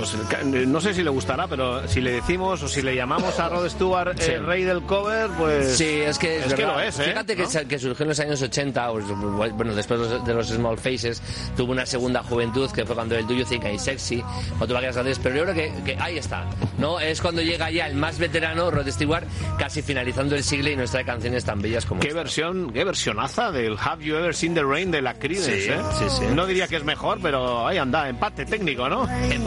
pues no sé si le gustará, pero si le decimos o si le llamamos a Rod Stewart el rey del cover, pues... Sí, es que lo es, ¿eh? Fíjate ¿no? que surgió en los años 80, bueno, después de los Small Faces, tuvo una segunda juventud, que fue cuando el Do You Think I'm Sexy, o tuvo aquellas canciones, pero yo creo que ahí está, ¿no? Es cuando llega ya el más veterano, Rod Stewart, casi finalizando el siglo y nos trae canciones tan bellas como qué esta. Qué versionaza del Have You Ever Seen the Rain de la Creedence, Sí, ¿eh? sí, sí. No diría que es mejor, pero ahí anda, empate técnico, ¿no?